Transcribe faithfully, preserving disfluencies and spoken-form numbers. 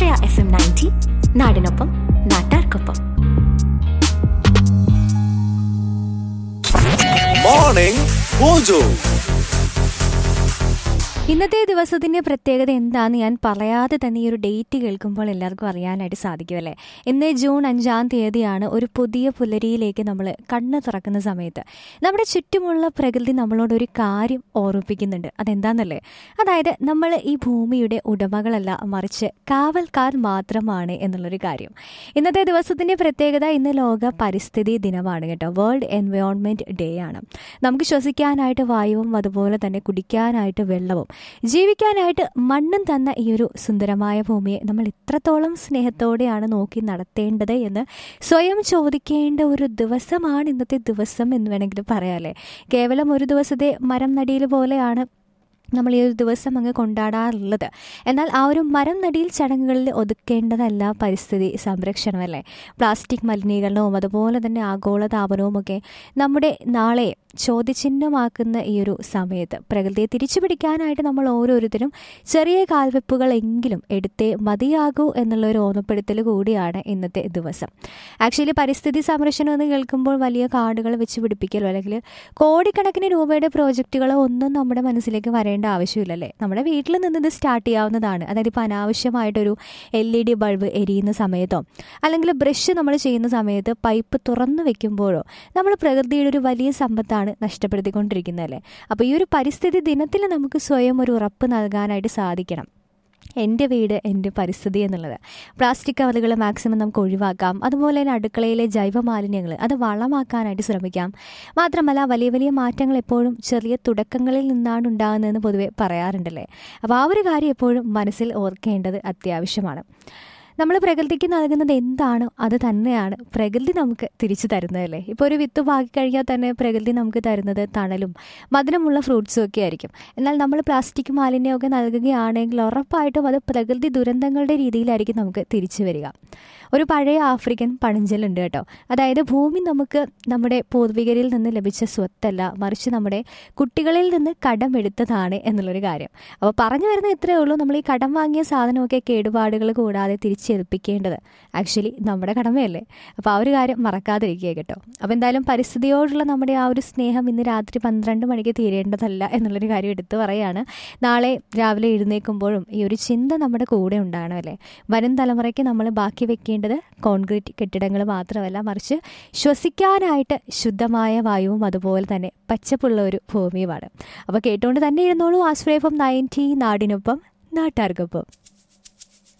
ആശ്രയ F M ninety, നാടിനൊപ്പം നാട്ടാർക്കൊപ്പം. Morning mojo. ഇന്നത്തെ ദിവസത്തിൻ്റെ പ്രത്യേകത എന്താണെന്ന് ഞാൻ പറയാതെ തന്നെ ഈ ഒരു ഡേറ്റ് കേൾക്കുമ്പോൾ എല്ലാവർക്കും അറിയാനായിട്ട് സാധിക്കുമല്ലേ. ഇന്ന് ജൂൺ അഞ്ചാം തീയതിയാണ്. ഒരു പുതിയ പുലരിയിലേക്ക് നമ്മൾ കണ്ണ് തുറക്കുന്ന സമയത്ത് നമ്മുടെ ചുറ്റുമുള്ള പ്രകൃതി നമ്മളോട് ഒരു കാര്യം ഓർമ്മിപ്പിക്കുന്നുണ്ട്. അതെന്താണെന്നല്ലേ, അതായത് നമ്മൾ ഈ ഭൂമിയുടെ ഉടമകളല്ല, മറിച്ച് കാവൽക്കാർ മാത്രമാണ് എന്നുള്ളൊരു കാര്യം. ഇന്നത്തെ ദിവസത്തിൻ്റെ പ്രത്യേകത, ഇന്ന് ലോക പരിസ്ഥിതി ദിനമാണ് കേട്ടോ. വേൾഡ് എൻവയോൺമെൻറ്റ് ഡേ ആണ്. നമുക്ക് ശ്വസിക്കാനായിട്ട് വായുവും അതുപോലെ തന്നെ കുടിക്കാനായിട്ട് വെള്ളവും ജീവിക്കാനായിട്ട് മണ്ണും തന്ന ഈ ഒരു സുന്ദരമായ ഭൂമിയെ നമ്മൾ ഇത്രത്തോളം സ്നേഹത്തോടെയാണ് നോക്കി നടത്തേണ്ടത് എന്ന് സ്വയം ചോദിക്കേണ്ട ഒരു ദിവസമാണ് ഇന്നത്തെ ദിവസം എന്ന് വേണമെങ്കിൽ പറയാമല്ലേ. കേവലം ഒരു ദിവസത്തെ മരം നടീൽ പോലെയാണ് നമ്മൾ ഈ ഒരു ദിവസം അങ്ങ് കൊണ്ടാടാറുള്ളത്. എന്നാൽ ആ ഒരു മരം നടിയിൽ ചടങ്ങുകളിൽ ഒതുക്കേണ്ടതല്ല പരിസ്ഥിതി സംരക്ഷണമല്ലേ. പ്ലാസ്റ്റിക് മലിനീകരണവും അതുപോലെ തന്നെ ആഗോളതാപനവും ഒക്കെ നമ്മുടെ നാളെ ചോദ്യചിഹ്നമാക്കുന്ന ഈ ഒരു സമയത്ത് പ്രകൃതിയെ തിരിച്ചു പിടിക്കാനായിട്ട് നമ്മൾ ഓരോരുത്തരും ചെറിയ കാൽവെപ്പുകളെങ്കിലും എടുത്തേ മതിയാകൂ എന്നുള്ളൊരു ഓർമ്മപ്പെടുത്തൽ കൂടിയാണ് ഇന്നത്തെ ദിവസം. ആക്ച്വലി പരിസ്ഥിതി സംരക്ഷണം എന്ന് കേൾക്കുമ്പോൾ വലിയ കാടുകൾ വെച്ച് പിടിപ്പിക്കലോ അല്ലെങ്കിൽ കോടിക്കണക്കിന് രൂപയുടെ പ്രോജക്റ്റുകളോ ഒന്നും നമ്മുടെ മനസ്സിലേക്ക് വരേണ്ട ആവശ്യമില്ലല്ലേ. നമ്മുടെ വീട്ടിൽ നിന്ന് ഇത് സ്റ്റാർട്ട് ചെയ്യാവുന്നതാണ്. അതായത് ഇപ്പോൾ അനാവശ്യമായിട്ടൊരു എൽ ഇ ഡി ബൾബ് എരിയുന്ന സമയത്തോ അല്ലെങ്കിൽ ബ്രഷ് നമ്മൾ ചെയ്യുന്ന സമയത്ത് പൈപ്പ് തുറന്നു വെക്കുമ്പോഴോ നമ്മൾ പ്രകൃതിയുടെ ഒരു വലിയ സമ്പത്താണ് നഷ്ടപ്പെടുത്തിക്കൊണ്ടിരിക്കുന്നതല്ലേ. അപ്പോൾ ഈ ഒരു പരിസ്ഥിതി ദിനത്തിൽ നമുക്ക് സ്വയം ഒരു ഉറപ്പ് നൽകാനായിട്ട് സാധിക്കണം. എൻ്റെ വീട് എൻ്റെ പരിസ്ഥിതി എന്നുള്ളത്. പ്ലാസ്റ്റിക് കവറുകൾ മാക്സിമം നമുക്ക് ഒഴിവാക്കാം. അതുപോലെ തന്നെ അടുക്കളയിലെ ജൈവ മാലിന്യങ്ങൾ അത് വളമാക്കാനായിട്ട് ശ്രമിക്കാം. മാത്രമല്ല വലിയ വലിയ മാറ്റങ്ങൾ എപ്പോഴും ചെറിയ തുടക്കങ്ങളിൽ നിന്നാണ് ഉണ്ടാകുന്നതെന്ന് പൊതുവെ പറയാറുണ്ടല്ലേ. അപ്പോൾ ആ ഒരു കാര്യം എപ്പോഴും മനസ്സിൽ ഓർക്കേണ്ടത് അത്യാവശ്യമാണ്. നമ്മൾ പ്രകൃതിക്ക് നൽകുന്നത് എന്താണോ അത് തന്നെയാണ് പ്രകൃതി നമുക്ക് തിരിച്ചു തരുന്നതല്ലേ. ഇപ്പോൾ ഒരു വിത്ത് പാകിക്കഴിഞ്ഞാൽ തന്നെ പ്രകൃതി നമുക്ക് തരുന്നത് തണലും മധുരമുള്ള ഫ്രൂട്ട്സും ഒക്കെ ആയിരിക്കും. എന്നാൽ നമ്മൾ പ്ലാസ്റ്റിക് മാലിന്യമൊക്കെ നൽകുകയാണെങ്കിൽ ഉറപ്പായിട്ടും അത് പ്രകൃതി ദുരന്തങ്ങളുടെ രീതിയിലായിരിക്കും നമുക്ക് തിരിച്ചു വരിക. ഒരു പഴയ ആഫ്രിക്കൻ പഴഞ്ചൊല്ലുണ്ട് കേട്ടോ. അതായത് ഭൂമി നമുക്ക് നമ്മുടെ പൂർവികരിൽ നിന്ന് ലഭിച്ച സ്വത്തല്ല, മറിച്ച് നമ്മുടെ കുട്ടികളിൽ നിന്ന് കടം എടുത്തതാണ് എന്നുള്ളൊരു കാര്യം. അപ്പോൾ പറഞ്ഞു വരുന്ന ഇത്രയേ ഉള്ളൂ. നമ്മൾ ഈ കടം വാങ്ങിയ സാധനമൊക്കെ കേടുപാടുകൾ കൂടാതെ തിരിച്ചേൽപ്പിക്കേണ്ടത് ആക്ച്വലി നമ്മുടെ കടമയല്ലേ. അപ്പോൾ ആ ഒരു കാര്യം മറക്കാതിരിക്കുക കേട്ടോ. അപ്പോൾ എന്തായാലും പരിസ്ഥിതിയോടുള്ള നമ്മുടെ ആ ഒരു സ്നേഹം ഇന്ന് രാത്രി പന്ത്രണ്ട് മണിക്ക് തീരേണ്ടതല്ല എന്നുള്ളൊരു കാര്യം എടുത്തു പറയുകയാണ്. നാളെ രാവിലെ എഴുന്നേൽക്കുമ്പോഴും ഈ ഒരു ചിന്ത നമ്മുടെ കൂടെ ഉണ്ടാകണം അല്ലേ. വരും തലമുറയ്ക്ക് നമ്മൾ ബാക്കി വെക്കേണ്ടത് കോൺക്രീറ്റ് കെട്ടിടങ്ങൾ മാത്രമല്ല, മറിച്ച് ശ്വസിക്കാനായിട്ട് ശുദ്ധമായ വായുവും അതുപോലെ തന്നെ പച്ചപ്പുള്ള ഒരു ഭൂമിയുമാണ്. അപ്പോൾ കേട്ടുകൊണ്ട് തന്നെ ഇരുന്നോളൂ. ആശ്രയ എഫ് എം നയൻറ്റി, നാടിനൊപ്പം നാട്ടാർക്കൊപ്പം.